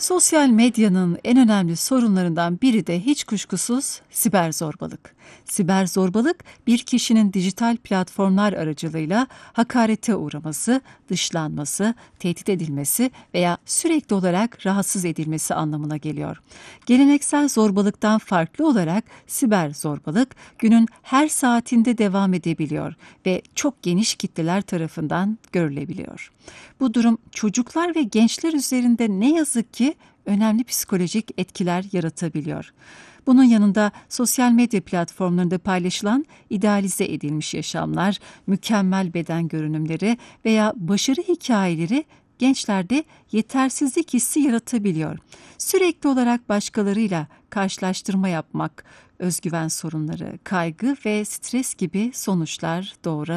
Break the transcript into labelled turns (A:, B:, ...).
A: Sosyal medyanın en önemli sorunlarından biri de hiç kuşkusuz siber zorbalık. Siber zorbalık, bir kişinin dijital platformlar aracılığıyla hakarete uğraması, dışlanması, tehdit edilmesi veya sürekli olarak rahatsız edilmesi anlamına geliyor. Geleneksel zorbalıktan farklı olarak siber zorbalık günün her saatinde devam edebiliyor ve çok geniş kitleler tarafından görülebiliyor. Bu durum çocuklar ve gençler üzerinde ne yazık ki önemli psikolojik etkiler yaratabiliyor. Bunun yanında sosyal medya platformlarında paylaşılan idealize edilmiş yaşamlar, mükemmel beden görünümleri veya başarı hikayeleri gençlerde yetersizlik hissi yaratabiliyor. Sürekli olarak başkalarıyla karşılaştırma yapmak, özgüven sorunları, kaygı ve stres gibi sonuçlar doğurabiliyor.